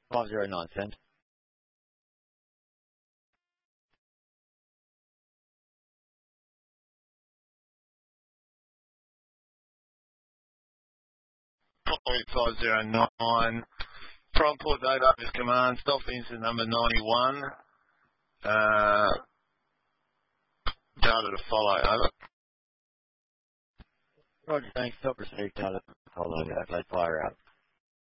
509 cent. .509 from Port Davis Command, Dolphins at number 91. Data to follow, over. Roger, thanks. Stop received. Data to follow. Adelaide Fire out.